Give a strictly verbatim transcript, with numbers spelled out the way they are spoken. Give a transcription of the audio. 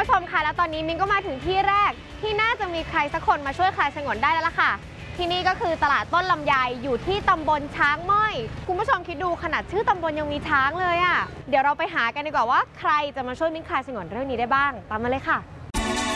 ผู้ชมคะแล้วตอนนี้มิ้นก็มาถึงที่แรกที่น่าจะมีใครสักคนมาช่วยคลายฉงนได้แล้วล่ะค่ะที่นี่ก็คือตลาดต้นลำไยอยู่ที่ตำบลช้างม้อยคุณผู้ชมคิดดูขนาดชื่อตำบลยังมีช้างเลยอะ่ะเดี๋ยวเราไปหากันดีกว่าว่าใครจะมาช่วยมิ้นคลายฉงนเรื่องนี้ได้บ้างตามมาเลยค่ะ